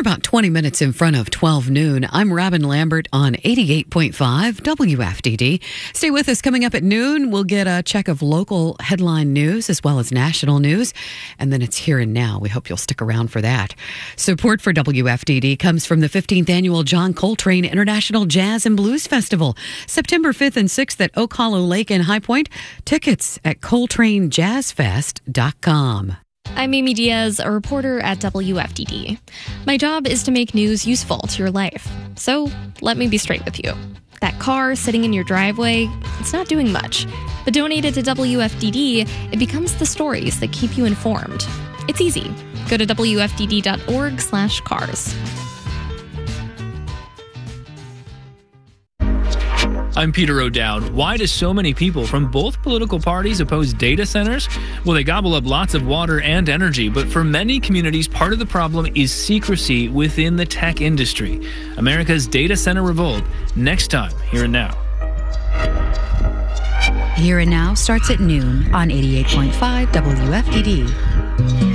about 20 minutes in front of 12 noon. I'm Robin Lambert on 88.5 WFDD. Stay with us. Coming up at noon, we'll get a check of local headline news as well as national news. And then it's Here and Now. We hope you'll stick around for that. Support for WFDD comes from the 15th Annual John Coltrane International Jazz and Blues Festival, September 5th and 6th at Oak Hollow Lake in High Point. Tickets at ColtraneJazzFest.com. I'm Amy Diaz, a reporter at WFDD. My job is to make news useful to your life. So let me be straight with you. That car sitting in your driveway, it's not doing much. But donated to WFDD, it becomes the stories that keep you informed. It's easy. Go to WFDD.org/cars. I'm Peter O'Dowd. Why do so many people from both political parties oppose data centers? Well, they gobble up lots of water and energy, but for many communities, part of the problem is secrecy within the tech industry. America's data center revolt, next time, Here and Now. Here and Now starts at noon on 88.5 WFDD.